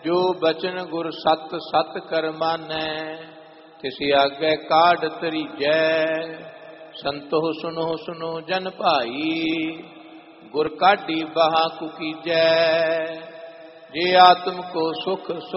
ਜੋ ਬਚਨ ਗੁਰ ਸਤ ਸਤ ਕਰ ਮਾਨੈ, ਤਿਸि ਆਗੇ ਕਾਢ ਤਰੀਜੈ। ਸੰਤੋ ਸੁਨੋ ਸੁਨੋ ਜਨ ਭਾਈ, ਗੁਰ ਕਾਢੀ ਬਾਹਾ ਕੁਕੀਜੈ। ਜੇ ਆਤਮ ਕੋ ਸੁਖ